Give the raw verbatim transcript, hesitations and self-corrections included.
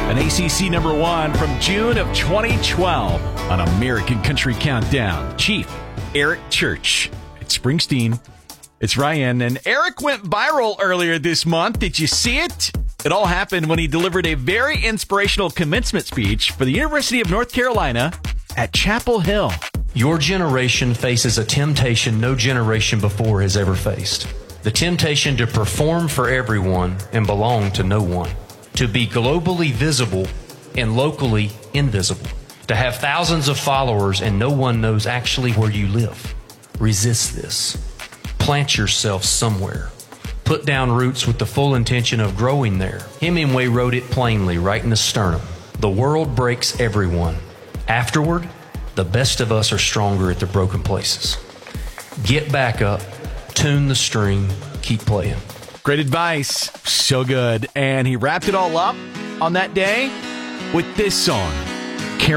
An A C C number one from June of twenty twelve on American Country Countdown. Chief Eric Church. It's Springsteen. It's Ryan. And Eric went viral earlier this month. Did you see it? It all happened when he delivered a very inspirational commencement speech for the University of North Carolina at Chapel Hill. Your generation faces a temptation no generation before has ever faced. The temptation to perform for everyone and belong to no one. To be globally visible and locally invisible. To have thousands of followers and no one knows actually where you live. Resist this. Plant yourself somewhere. Put down roots with the full intention of growing there. Hemingway wrote it plainly right in the sternum. The world breaks everyone. Afterward, the best of us are stronger at the broken places. Get back up, tune the string, keep playing. Great advice. So good. And he wrapped it all up on that day with this song.